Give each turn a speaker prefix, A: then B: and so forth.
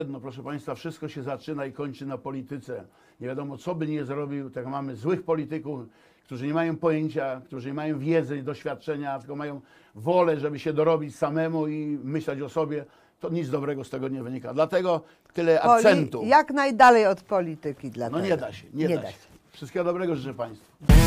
A: No proszę Państwa, wszystko się zaczyna i kończy na polityce. Nie wiadomo, co by nie zrobił, tak mamy złych polityków, którzy nie mają pojęcia, którzy nie mają wiedzy i doświadczenia, tylko mają wolę, żeby się dorobić samemu i myśleć o sobie. To nic dobrego z tego nie wynika. Dlatego tyle akcentu.
B: Jak najdalej od polityki dlatego.
A: No nie da się, nie da się. Wszystkiego dobrego życzę Państwu.